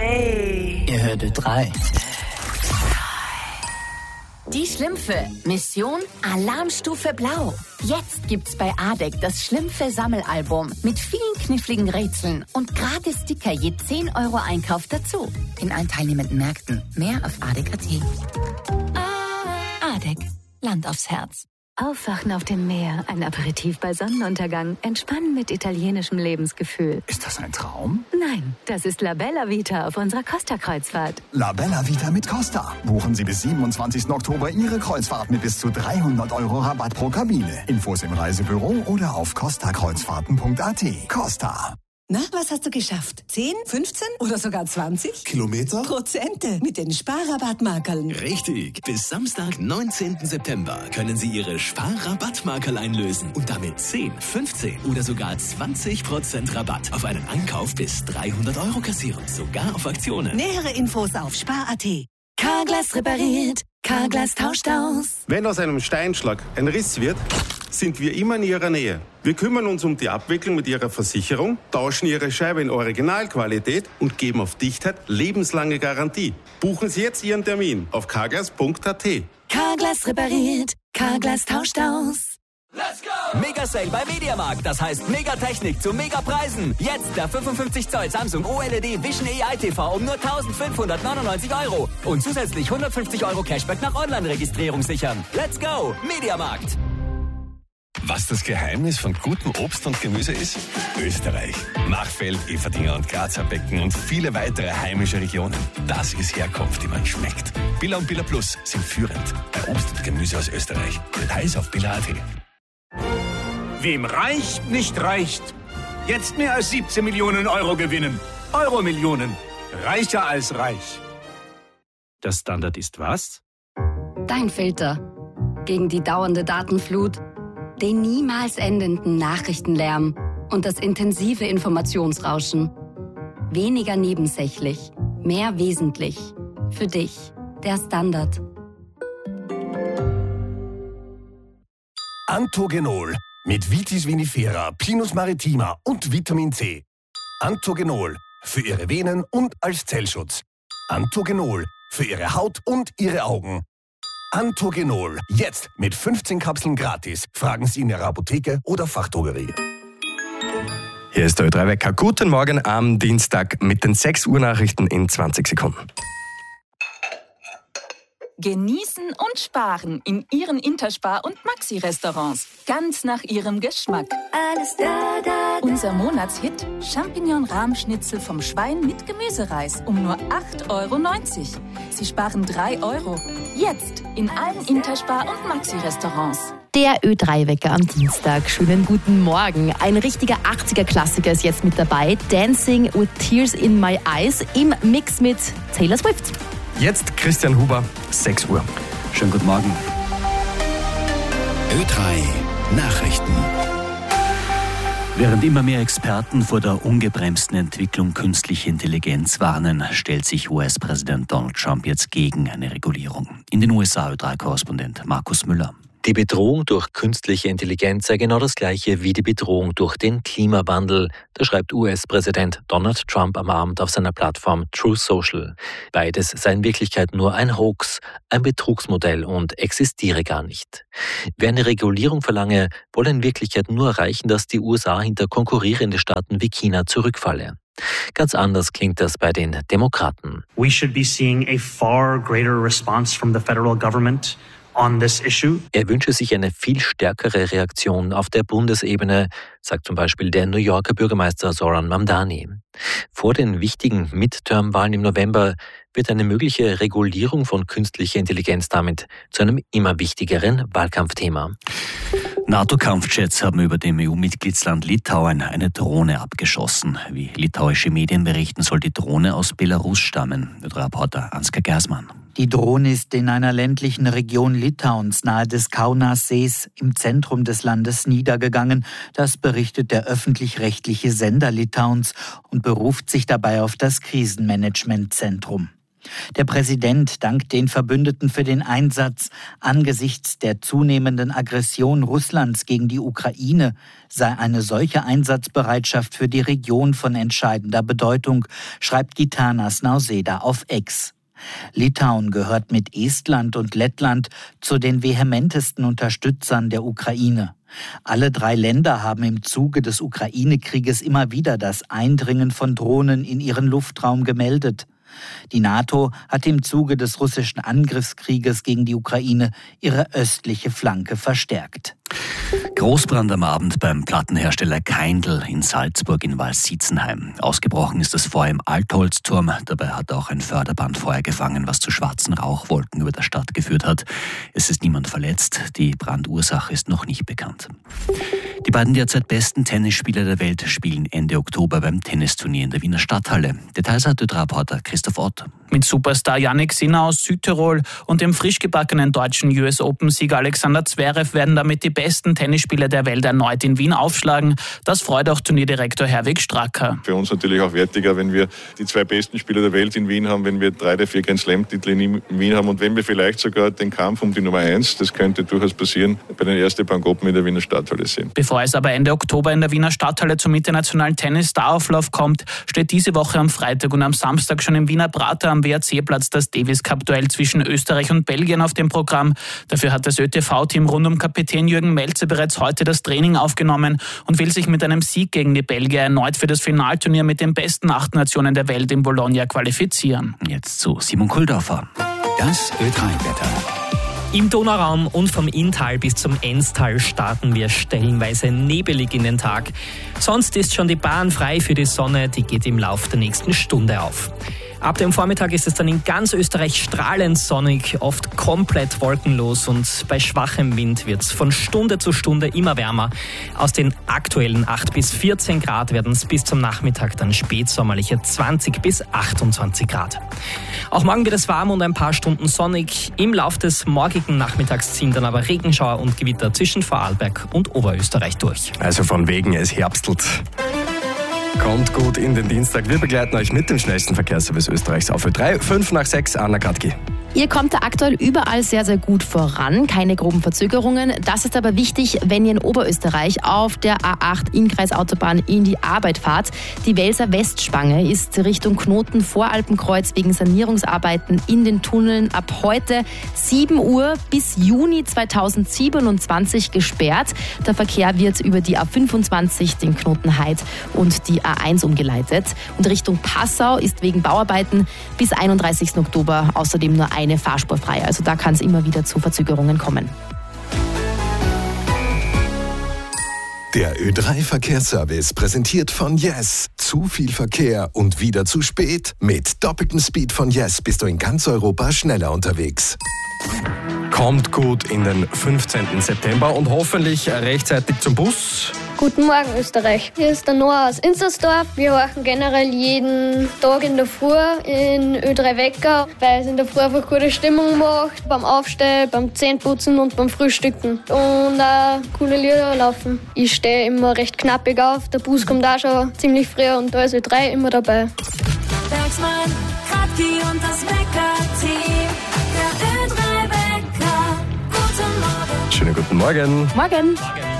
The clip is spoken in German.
Hey. Ihr hört Ö3. Die Schlümpfe. Mission Alarmstufe Blau. Jetzt gibt's bei ADEC das Schlümpfe-Sammelalbum mit vielen kniffligen Rätseln und gratis Sticker je 10 € Einkauf dazu. In allen teilnehmenden Märkten. Mehr auf adec.at. ADEC. Land aufs Herz. Aufwachen auf dem Meer, ein Aperitif bei Sonnenuntergang, entspannen mit italienischem Lebensgefühl. Ist das ein Traum? Nein, das ist La Bella Vita auf unserer Costa-Kreuzfahrt. La Bella Vita mit Costa. Buchen Sie bis 27. Oktober Ihre Kreuzfahrt mit bis zu 300 € Rabatt pro Kabine. Infos im Reisebüro oder auf costakreuzfahrten.at. Costa. Na, was hast du geschafft? 10, 15 oder sogar 20? Kilometer? Prozente mit den Sparrabattmarkerln. Richtig. Bis Samstag, 19. September können Sie Ihre Sparrabattmarkerl einlösen und damit 10, 15 oder sogar 20% Rabatt auf einen Einkauf bis 300 € kassieren. Sogar auf Aktionen. Nähere Infos auf spar.at. Carglass repariert, Carglass tauscht aus. Wenn aus einem Steinschlag ein Riss wird, sind wir immer in Ihrer Nähe. Wir kümmern uns um die Abwicklung mit Ihrer Versicherung, tauschen Ihre Scheibe in Originalqualität und geben auf Dichtheit lebenslange Garantie. Buchen Sie jetzt Ihren Termin auf carglass.at. Carglass repariert, Carglass tauscht aus. Let's go! Mega Sale bei Mediamarkt, das heißt Megatechnik zu Megapreisen. Jetzt der 55 Zoll Samsung OLED Vision AI TV um nur 1.599 € und zusätzlich 150 € Cashback nach Online-Registrierung sichern. Let's go! Mediamarkt. Was das Geheimnis von gutem Obst und Gemüse ist? Österreich. Machfeld, Eferdingen und Grazer Becken und viele weitere heimische Regionen. Das ist Herkunft, die man schmeckt. Billa und Billa Plus sind führend bei Obst und Gemüse aus Österreich. Details auf billa.at. Wem reicht, nicht reicht. Jetzt mehr als 17 Millionen € gewinnen. Euro-Millionen. Reicher als reich. Der Standard ist was? Dein Filter. Gegen die dauernde Datenflut, den niemals endenden Nachrichtenlärm und das intensive Informationsrauschen. Weniger nebensächlich, mehr wesentlich. Für dich, der Standard. Antogenol mit Vitis vinifera, Pinus maritima und Vitamin C. Antogenol für Ihre Venen und als Zellschutz. Antogenol für Ihre Haut und Ihre Augen. Antogenol, jetzt mit 15 Kapseln gratis. Fragen Sie in Ihrer Apotheke oder Fachdrogerie. Hier ist der Ö3-Wecker. Guten Morgen am Dienstag mit den 6 Uhr Nachrichten in 20 Sekunden. Genießen und sparen in Ihren Interspar- und Maxi-Restaurants. Ganz nach Ihrem Geschmack. Alles da, da, da. Unser Monatshit: Champignon-Rahmschnitzel vom Schwein mit Gemüsereis um nur 8,90 €. Sie sparen 3 €. Jetzt in allen Interspar- und Maxi-Restaurants. Der Ö3-Wecker am Dienstag. Schönen guten Morgen. Ein richtiger 80er-Klassiker ist jetzt mit dabei. Dancing with Tears in My Eyes im Mix mit Taylor Swift. Jetzt Christian Huber, 6 Uhr. Schönen guten Morgen. Ö3 Nachrichten. Während immer mehr Experten vor der ungebremsten Entwicklung künstlicher Intelligenz warnen, stellt sich US-Präsident Donald Trump jetzt gegen eine Regulierung. In den USA Ö3-Korrespondent Markus Müller. Die Bedrohung durch künstliche Intelligenz sei genau das gleiche wie die Bedrohung durch den Klimawandel. Das schreibt US-Präsident Donald Trump am Abend auf seiner Plattform Truth Social. Beides sei in Wirklichkeit nur ein Hoax, ein Betrugsmodell und existiere gar nicht. Wer eine Regulierung verlange, wolle in Wirklichkeit nur erreichen, dass die USA hinter konkurrierende Staaten wie China zurückfalle. Ganz anders klingt das bei den Demokraten. We should be seeing a far greater response from the federal government on this issue. Er wünsche sich eine viel stärkere Reaktion auf der Bundesebene, sagt zum Beispiel der New Yorker Bürgermeister Zoran Mamdani. Vor den wichtigen Midterm-Wahlen im November wird eine mögliche Regulierung von künstlicher Intelligenz damit zu einem immer wichtigeren Wahlkampfthema. NATO-Kampfjets haben über dem EU-Mitgliedsland Litauen eine Drohne abgeschossen. Wie litauische Medien berichten, soll die Drohne aus Belarus stammen. Der Reporter Ansgar Gersmann. Die Drohne ist in einer ländlichen Region Litauens nahe des Kaunassees im Zentrum des Landes niedergegangen. Das berichtet der öffentlich-rechtliche Sender Litauens und beruft sich dabei auf das Krisenmanagementzentrum. Der Präsident dankt den Verbündeten für den Einsatz. Angesichts der zunehmenden Aggression Russlands gegen die Ukraine sei eine solche Einsatzbereitschaft für die Region von entscheidender Bedeutung, schreibt Gitanas Nausėda auf X. Litauen gehört mit Estland und Lettland zu den vehementesten Unterstützern der Ukraine. Alle 3 Länder haben im Zuge des Ukraine-Krieges immer wieder das Eindringen von Drohnen in ihren Luftraum gemeldet. Die NATO hat im Zuge des russischen Angriffskrieges gegen die Ukraine ihre östliche Flanke verstärkt. Großbrand am Abend beim Plattenhersteller Kaindl in Salzburg in Waldsitzenheim. Ausgebrochen ist das Feuer im Altholzturm. Dabei hat auch ein Förderband Feuer gefangen, was zu schwarzen Rauchwolken über der Stadt geführt hat. Es ist niemand verletzt. Die Brandursache ist noch nicht bekannt. Die beiden derzeit besten Tennisspieler der Welt spielen Ende Oktober beim Tennisturnier in der Wiener Stadthalle. Details hat Ö3-Reporter Christoph Ott. Mit Superstar Jannik Sinner aus Südtirol und dem frisch gebackenen deutschen US Open-Sieger Alexander Zverev werden damit die besten Tennisspieler der Welt erneut in Wien aufschlagen. Das freut auch Turnierdirektor Herwig Stracker. Für uns natürlich auch wertiger, wenn wir die 2 besten Spieler der Welt in Wien haben, wenn wir 3 der 4 Grand Slam-Titel in Wien haben und wenn wir vielleicht sogar den Kampf um die Nummer 1, das könnte durchaus passieren, bei den Erste Bank Open in der Wiener Stadthalle sehen. Bevor es aber Ende Oktober in der Wiener Stadthalle zum internationalen Tennis-Starauflauf kommt, steht diese Woche am Freitag und am Samstag schon im Wiener Prater am WRC-Platz das Davis-Cup-Duell zwischen Österreich und Belgien auf dem Programm. Dafür hat das ÖTV-Team rund um Kapitän Jürgen Melzer bereits heute das Training aufgenommen und will sich mit einem Sieg gegen die Belgier erneut für das Finalturnier mit den besten 8 Nationen der Welt in Bologna qualifizieren. Jetzt zu Simon Kuldorfer. Das Ö3-Wetter. Im Donauraum und vom Inntal bis zum Enstal starten wir stellenweise nebelig in den Tag. Sonst ist schon die Bahn frei für die Sonne, die geht im Lauf der nächsten Stunde auf. Ab dem Vormittag ist es dann in ganz Österreich strahlend sonnig, oft komplett wolkenlos und bei schwachem Wind wird es von Stunde zu Stunde immer wärmer. Aus den aktuellen 8 bis 14 Grad werden es bis zum Nachmittag dann spätsommerliche 20 bis 28 Grad. Auch morgen wird es warm und ein paar Stunden sonnig. Im Lauf des morgigen Nachmittags ziehen dann aber Regenschauer und Gewitter zwischen Vorarlberg und Oberösterreich durch. Also von wegen, es herbstelt. Kommt gut in den Dienstag. Wir begleiten euch mit dem schnellsten Verkehrsservice Österreichs auf Ö3. 5:05, Anna Kratki. Ihr kommt da aktuell überall sehr, sehr gut voran. Keine groben Verzögerungen. Das ist aber wichtig, wenn ihr in Oberösterreich auf der A8 Innkreisautobahn in die Arbeit fahrt. Die Welser Westspange ist Richtung Knoten Voralpenkreuz wegen Sanierungsarbeiten in den Tunneln ab heute 7 Uhr bis Juni 2027 gesperrt. Der Verkehr wird über die A25, den Knoten Heid und die A1 umgeleitet. Und Richtung Passau ist wegen Bauarbeiten bis 31. Oktober außerdem nur eine Fahrspur frei. Also da kann es immer wieder zu Verzögerungen kommen. Der Ö3-Verkehrsservice präsentiert von Yes. Zu viel Verkehr und wieder zu spät? Mit doppeltem Speed von Yes bist du in ganz Europa schneller unterwegs. Kommt gut in den 15. September und hoffentlich rechtzeitig zum Bus. Guten Morgen Österreich, hier ist der Noah aus Inzersdorf. Wir horchen generell jeden Tag in der Früh in Ö3 Wecker, weil es in der Früh einfach gute Stimmung macht, beim Aufstehen, beim Zähneputzen und beim Frühstücken. Und auch coole Lieder laufen. Ich stehe immer recht knappig auf, der Bus kommt auch schon ziemlich früh und da ist Ö3 immer dabei. Bergsmann, Kratki und das Wecker-Team, der Ö3 Wecker. Guten Morgen. Schönen guten Morgen. Morgen.